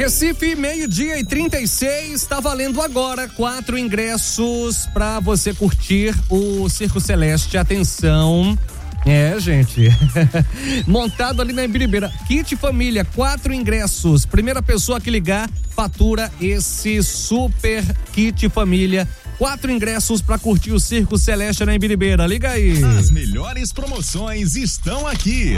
Recife, 12:36, tá valendo agora 4 ingressos pra você curtir o Circo Celeste. Atenção. Gente. Montado ali na Ibiribeira. Kit Família, 4 ingressos. Primeira pessoa que ligar, fatura esse super Kit Família. 4 ingressos pra curtir o Circo Celeste na Ibiribeira. Liga aí. As melhores promoções estão aqui.